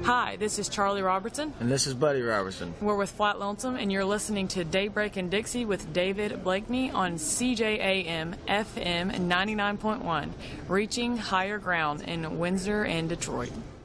Hi, this is Charlie Robertson. And this is Buddy Robertson. We're with Flat Lonesome, and you're listening to Daybreak in Dixie with David Blakeney on CJAM FM 99.1, reaching higher ground in Windsor and Detroit.